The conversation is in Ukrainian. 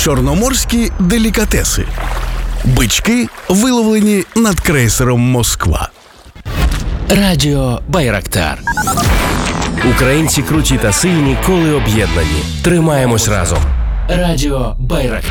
Чорноморські делікатеси. Бички, виловлені над крейсером «Москва». Радіо Байрактар. Українці круті та сильні, коли об'єднані. Тримаємось разом. Радіо Байрактар.